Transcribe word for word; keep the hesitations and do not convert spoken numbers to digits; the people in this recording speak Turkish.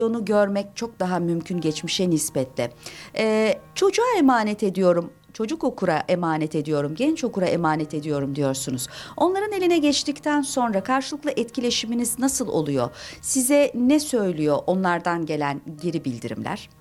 Onu görmek çok daha mümkün geçmişe nispetle. Ee, çocuğa emanet ediyorum, çocuk okura emanet ediyorum, genç okura emanet ediyorum diyorsunuz. Onların eline geçtikten sonra karşılıklı etkileşiminiz nasıl oluyor? Size ne söylüyor onlardan gelen geri bildirimler?